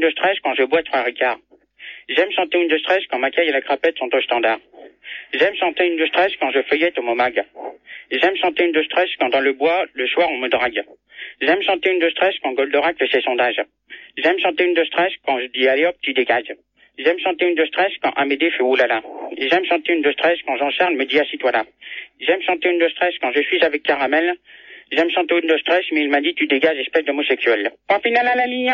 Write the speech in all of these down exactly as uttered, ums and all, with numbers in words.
de stress quand je bois trois ricards. J'aime chanter une de stress quand Macaille et la crapette sont au standard. J'aime chanter une de stress quand je feuillette au Momag. J'aime chanter une de stress quand dans le bois, le soir, on me drague. J'aime chanter une de stress quand Goldorak fait ses sondages. J'aime chanter une de stress quand je dis allez hop, tu dégages. J'aime chanter une de stress quand Amédée fait oulala. J'aime chanter une de stress quand Jean-Charles me dit assis-toi là. J'aime chanter une de stress quand je suis avec Caramel. J'aime chanter une de stress, mais il m'a dit tu dégages, espèce d'homosexuel. Point final à la ligne.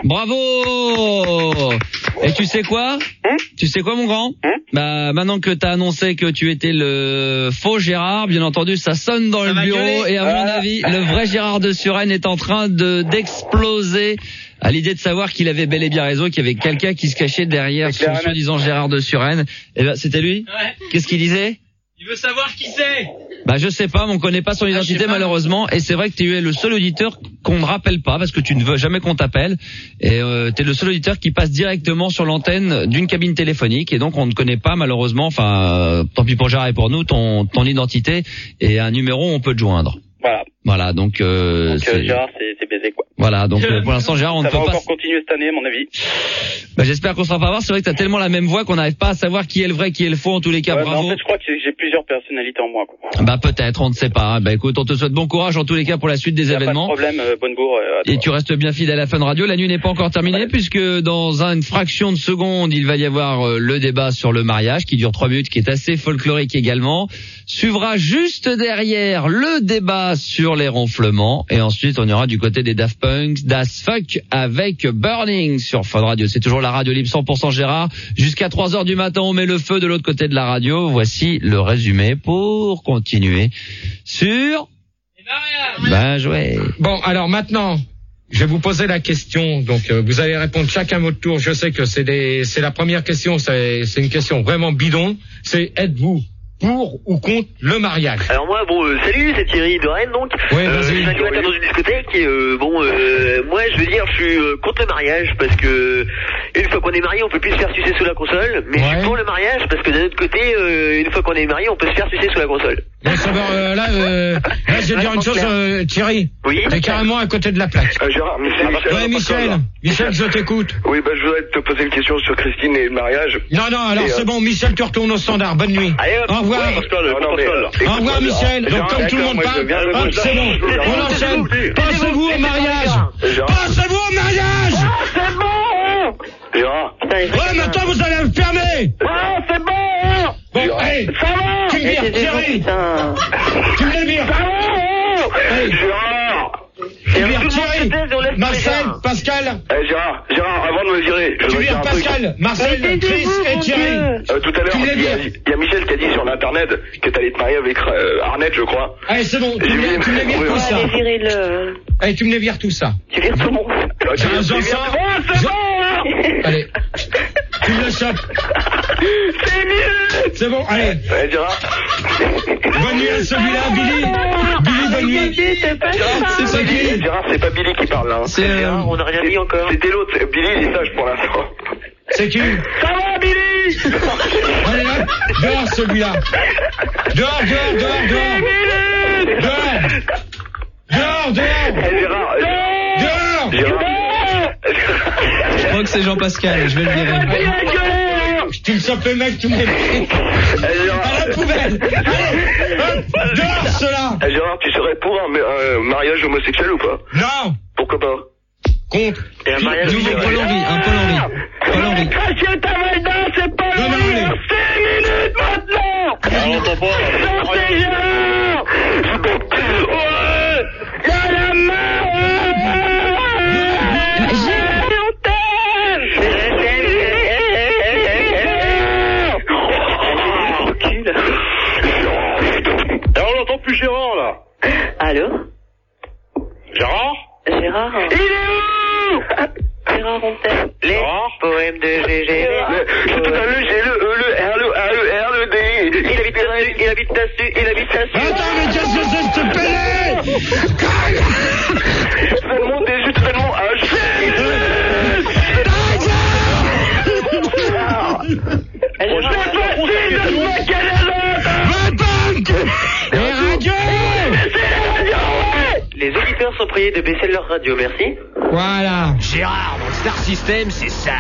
Bravo. Et tu sais quoi hein Tu sais quoi, mon grand hein Bah, maintenant que t'as annoncé que tu étais le faux Gérard, bien entendu, ça sonne dans ça le bureau gueuler. Et à mon ah. avis, le vrai Gérard de Suresnes est en train de d'exploser à l'idée de savoir qu'il avait bel et bien raison, qu'il y avait quelqu'un qui se cachait derrière son soi-disant Gérard de Suresnes. Et ben, c'était lui. Ouais. Qu'est-ce qu'il disait? Il veut savoir qui c'est. Bah je sais pas, mais on connaît pas son identité ah, malheureusement. Et c'est vrai que tu es le seul auditeur qu'on ne rappelle pas parce que tu ne veux jamais qu'on t'appelle. Et euh, tu es le seul auditeur qui passe directement sur l'antenne d'une cabine téléphonique. Et donc on ne connaît pas malheureusement, enfin euh, tant pis pour Gérard et pour nous, ton, ton identité et un numéro où on peut te joindre. Voilà. Voilà, donc, euh, donc euh, Gérard, c'est, c'est baisé, quoi. Voilà, donc euh, pour l'instant, Gérard, on ça ne peut va pas... encore continuer cette année, à mon avis. Bah, j'espère qu'on se fera pas voir. C'est vrai que t'as tellement la même voix qu'on n'arrive pas à savoir qui est le vrai, qui est le faux. En tous les cas, ouais, bravo. En fait, je crois que j'ai plusieurs personnalités en moi, quoi. Bah, peut-être, on ne sait pas. Bah, écoute, on te souhaite bon courage, en tous les cas, pour la suite des y a événements. Pas de problème, euh, bonne bourre. Euh, Et tu restes bien fidèle à Fun Radio. La nuit n'est pas encore terminée, ouais. puisque dans une fraction de seconde, il va y avoir euh, le débat sur le mariage, qui dure trois minutes, qui est assez folklorique également. Suivra juste derrière le débat sur les ronflements. Et ensuite, on ira du côté des Daft Punk, Das Fuck avec Burning sur Fun Radio. C'est toujours la radio libre cent pour cent Gérard. Jusqu'à trois heures du matin, on met le feu de l'autre côté de la radio. Voici le résumé pour continuer sur... Ben joué. Bon, alors maintenant, je vais vous poser la question. Donc, euh, vous allez répondre chacun votre tour. Je sais que c'est des, c'est la première question. C'est, c'est une question vraiment bidon. C'est êtes-vous pour ou contre le mariage? Alors moi, bon, euh, salut, c'est Thierry de Rennes, donc. Ouais, euh, je suis animateur dans une discothèque et euh, bon, euh, moi, je veux dire, je suis euh, contre le mariage parce que une fois qu'on est marié, on peut plus se faire sucer sous la console. Mais ouais. je suis pour le mariage parce que d'un autre côté, euh, une fois qu'on est marié, on peut se faire sucer sous la console. Bon, ça va, euh, là, euh, là, je vais dire une chose, euh, Thierry. Oui. T'es carrément à côté de la plaque. Euh, Gérard, mais c'est Michel. Ouais, Michel. Michel, je t'écoute. Oui, bah, je voudrais te poser une question sur Christine et le mariage. Non, non, alors et c'est euh... bon, Michel, tu retournes au standard. Bonne nuit. Allez, hop. Au revoir. Ouais, non, non, mais, au revoir, Michel. Donc, comme tout le monde parle, hop, c'est bon. On enchaîne. Passez-vous au mariage. Passez-vous au mariage. C'est bon. Gérard. Ouais, maintenant, vous allez me fermer. Ah, c'est bon. Bon, allez. Ça va. Tu me vires, Thierry. Tu me vires. Ça va. Allez. Gérard. Tu vires Thierry, Marcel, Pascal. Eh, Gérard, Gérard, avant de me virer, je tu veux dire vires Pascal, Marcel, Chris et Thierry. Euh, tout à l'heure, il y, a, il y a Michel qui a dit sur l'internet que t'allais te marier avec euh, Arnett, je crois. Allez, c'est bon, tu me les, tu me les vires tout ça. Allez, le... Allez, tu me les vires tout ça. Tu vires tout le monde. J'ai un Jean-Jean. C'est bon. Allez, tu me le chopes. C'est mieux. C'est bon, allez. Ouais, Gérard. Bonne nuit à celui-là, Billy. Billy, bonne nuit. C'est pas ça. C'est Billy. Gérard, c'est pas Billy qui parle là. Hein. C'est Gérard, on n'a rien dit encore. C'était l'autre. Billy, il est sage pour l'instant. C'est qui? Ça va, Billy. Allez là, dehors celui-là. Dehors, dehors, dehors, dehors. Dehors. Dehors, dehors. Hey, Gérard. Dehors. Gérard. Je crois que c'est Jean-Pascal, je vais le virer. Tu me chopes le mec, tu me mets à la poubelle. Allez, hop, dehors cela. Hey, Gérard, tu serais pour un, un mariage homosexuel ou pas? Non. Pourquoi pas? Contre. Et un mariage Nouveau Paul Henry, un Paul Henry. Paul Henry. Cracher ta valda, c'est pas non, non, allez. cinq minutes maintenant. Ah, on t'entend pas. Sortez, Gérard. Ouais. Y'a la main. Plus Gérard là. Allô? Gérard? Gérard? Il est où? Gérard Rontel. Les poèmes de G G. C'est tout à l'heure, j'ai le E, le R, le A, le R, le D. Il habite là-dessus, il habite là-dessus, il habite là-dessus. Attends, mais qu'est-ce que c'est ce pédé? Je fais le monde des jeux, je fais le monde H. Les auditeurs sont priés de baisser leur radio, merci. Voilà. Gérard, dans le Star System, c'est ça.